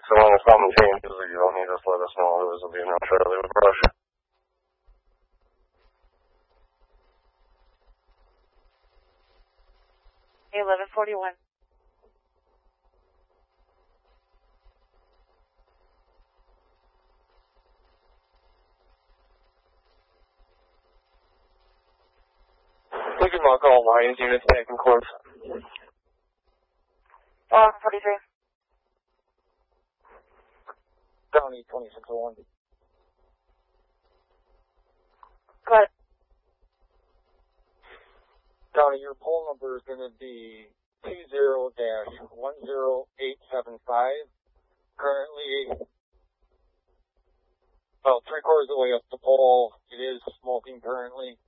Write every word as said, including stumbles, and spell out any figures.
So when something changes or you don't need us, let us know. Otherwise, it'll be in Charlie with brush. eleven forty-one. We can mark all lines, units taking course. eleven forty-three. County twenty-six oh one. Go ahead. County, your poll number is going to be two zero dash one zero eight seven five. Currently, about three quarters of the way up the pole. It is smoking currently.